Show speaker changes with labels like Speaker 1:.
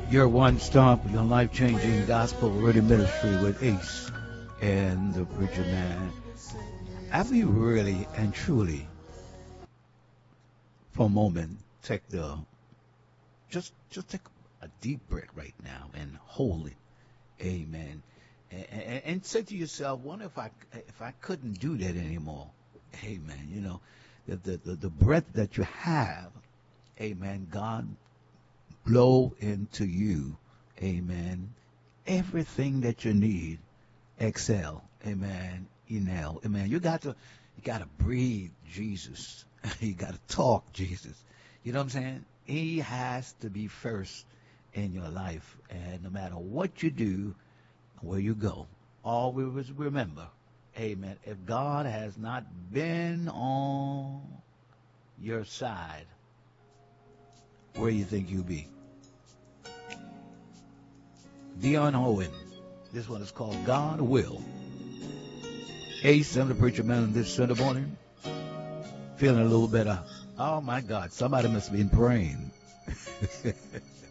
Speaker 1: Your one stop, your life changing gospel radio ministry with Ace and the preacher man. Have you really and truly, for a moment, just take a deep breath right now and hold it. Amen. And say to yourself, wonder if I couldn't do that anymore. Amen. You know, the breath that you have, amen, God blow into you, amen, everything that you need. Exhale, amen, inhale, amen. You got to breathe Jesus. You got to talk Jesus. You know what I'm saying? He has to be first in your life, and no matter what you do, where you go, always remember, amen, if God has not been on your side, where you think you'll be? Dion Owen. This one is called God Will. Ace, I'm the preacher man this Sunday morning. Feeling a little better. Oh my God, somebody must have been praying.